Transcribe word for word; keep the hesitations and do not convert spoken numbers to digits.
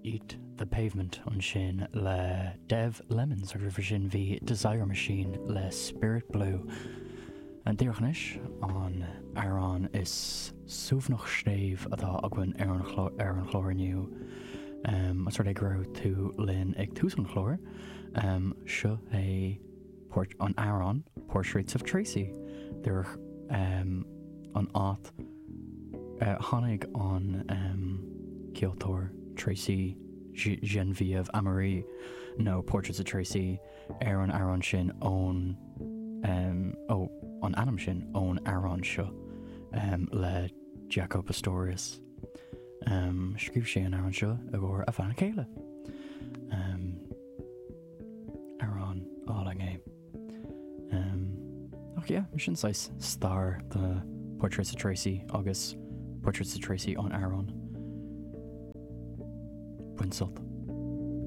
Eat the Pavement an sin le Dev Lemons agus sin bhí Desire Machine le Spirit Blue. An dtíorchanis an Aran is súbhnach snéamh atá aghain ar an chlór iniu. Um, Mas ag grú tú linn ag tús an chlór. Um, seo é port an Aran, Portraits of Tracy. They're um, an áit uh, tháinig an um, Kyoto Tracy G- Genevieve Amory no Portraits of Tracy ar an Aran sin ón um, oh, an anam sin ón Aran seo um, le Jacob Pastorius. Um, Scríb sé an Aran seo a bhór a bheanna céile. Um, Aran ála é. Um, ach yeah, sin sais star the Portraits of Tracy agus Portraits of Tracy on Aran. Buin sult.